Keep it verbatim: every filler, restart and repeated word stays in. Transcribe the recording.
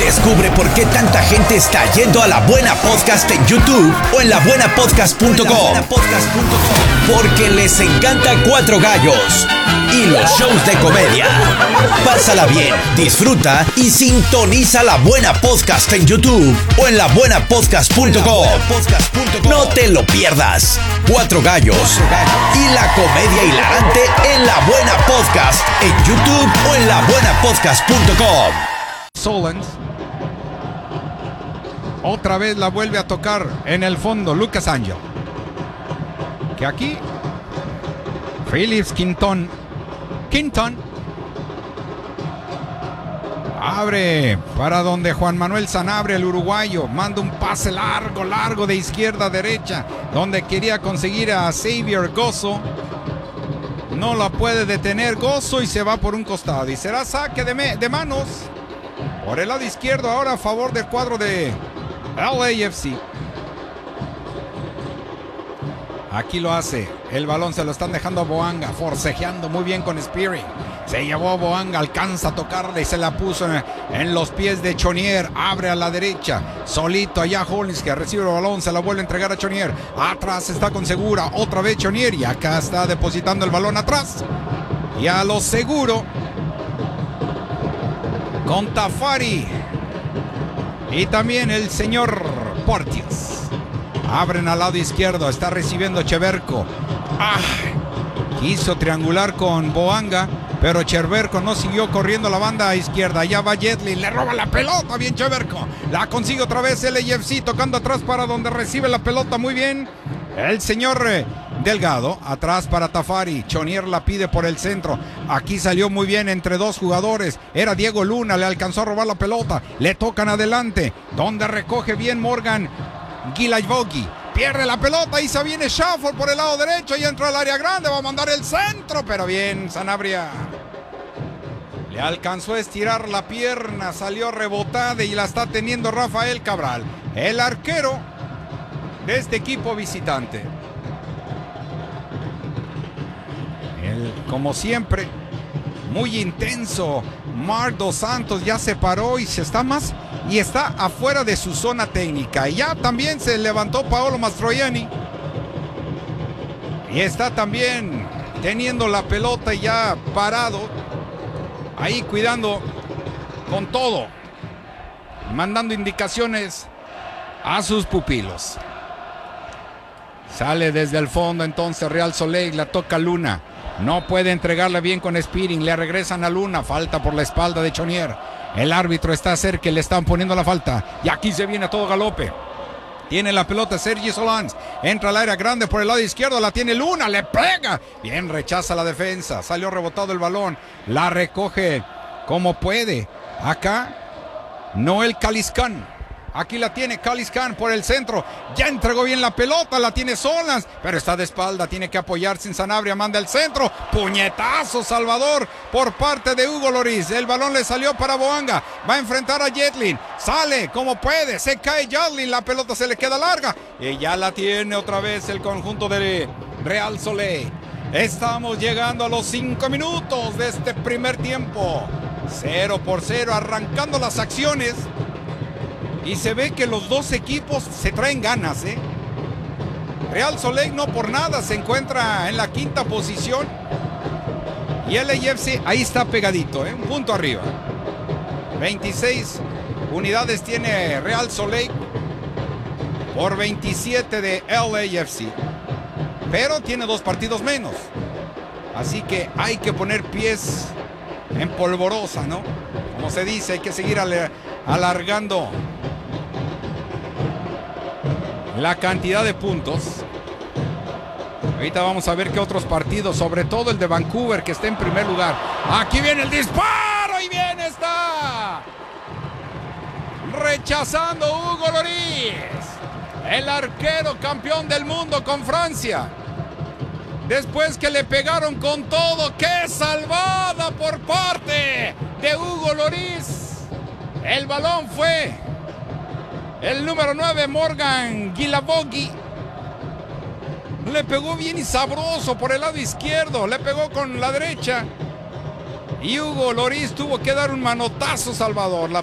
Descubre por qué tanta gente está yendo a La Buena Podcast en YouTube o en la buena podcast punto com. Porque les encanta Cuatro Gallos y los shows de comedia. Pásala bien, disfruta y sintoniza La Buena Podcast en YouTube o en la buena podcast punto com. No te lo pierdas. Cuatro Gallos y la comedia hilarante en La Buena Podcast en YouTube o en la buena podcast punto com. Solans otra vez la vuelve a tocar en el fondo Lucas Angel, que aquí Phillips Quinton Quinton abre para donde Juan Manuel Sanabria, el uruguayo, manda un pase largo, largo de izquierda a derecha, donde quería conseguir a Xavier Gozo. No la puede detener Gozo y se va por un costado. Y será saque de, me, de manos por el lado izquierdo ahora a favor del cuadro de L A F C. Aquí lo hace. El balón se lo están dejando a Boanga, forcejeando muy bien con Spearing. Se llevó a Boanga, alcanza a tocarle y se la puso en, en los pies de Chonier. Abre a la derecha, solito allá Hollins, que recibe el balón, se la vuelve a entregar a Chonier. Atrás está con Segura, otra vez Chonier, y acá está depositando el balón atrás. Y a lo seguro con Tafari y también el señor Porteous. Abren al lado izquierdo, está recibiendo Cheverco. ¡Ah! Quiso triangular con Boanga, pero Cheverco no siguió corriendo la banda izquierda. Allá va Jetlin, le roba la pelota, bien Cheverco. La consigue otra vez el L A F C, tocando atrás para donde recibe la pelota, muy bien el señor eh, Delgado, atrás para Tafari. Chonier la pide por el centro. Aquí salió muy bien entre dos jugadores. Era Diego Luna, le alcanzó a robar la pelota. Le tocan adelante, donde recoge bien Morgan Guilaivogi. Pierde la pelota y se viene Shuffle por el lado derecho y entra al área grande. Va a mandar el centro, pero bien Sanabria. Le alcanzó a estirar la pierna, salió rebotada y la está teniendo Rafael Cabral, el arquero de este equipo visitante. El, como siempre, muy intenso. Marc Dos Santos ya se paró y se está más y está afuera de su zona técnica. Y ya también se levantó Paolo Mastroianni y está también teniendo la pelota ya parado, ahí cuidando con todo, mandando indicaciones a sus pupilos. Sale desde el fondo entonces Real Soleil, la toca Luna. No puede entregarla bien con Spearing, le regresan a Luna, falta por la espalda de Chonier. El árbitro está cerca, le están poniendo la falta. Y aquí se viene a todo galope. Tiene la pelota Sergi Solans, entra al área grande por el lado izquierdo, la tiene Luna, le pega. Bien, rechaza la defensa, salió rebotado el balón, la recoge como puede. Acá, Noel Caliscan. Aquí la tiene Caliscan por el centro. Ya entregó bien la pelota, la tiene Solans, pero está de espalda, tiene que apoyarse en Sanabria, manda el centro. Puñetazo Salvador por parte de Hugo Lloris. El balón le salió para Boanga. Va a enfrentar a Jetlin. Sale como puede, se cae Jetlin, la pelota se le queda larga. Y ya la tiene otra vez el conjunto de Real Soleil. Estamos llegando a los cinco minutos de este primer tiempo. Cero por cero, arrancando las acciones. Y se ve que los dos equipos se traen ganas, ¿eh? Real Soleil no por nada se encuentra en la quinta posición. Y el L A F C ahí está pegadito, ¿eh? Un punto arriba. veintiséis unidades tiene Real Soleil por veintisiete de L A F C. Pero tiene dos partidos menos. Así que hay que poner pies en polvorosa, ¿no? Como se dice, hay que seguir alargando la cantidad de puntos. Ahorita vamos a ver qué otros partidos, sobre todo el de Vancouver, que está en primer lugar. Aquí viene el disparo y bien está rechazando Hugo Lloris, el arquero campeón del mundo con Francia. Después que le pegaron con todo, ¡qué salvada por parte de Hugo Lloris! El balón fue el número nueve, Morgan Guilaivogi. Le pegó bien y sabroso por el lado izquierdo. Le pegó con la derecha. Y Hugo Lloris tuvo que dar un manotazo Salvador. La